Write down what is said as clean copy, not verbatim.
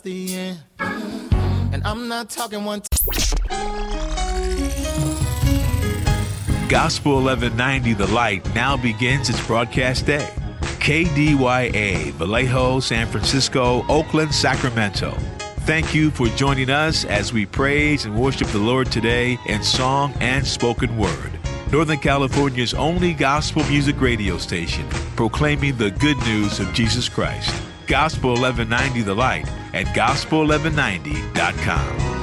The end. And I'm not talking one. Gospel 1190 The Light now begins its broadcast day. KDYA, Vallejo, San Francisco, Oakland, Sacramento. Thank you for joining us as we praise and worship the Lord today in song and spoken word. Northern California's only gospel music radio station, proclaiming the good news of Jesus Christ. Gospel 1190 The Light at gospel1190.com.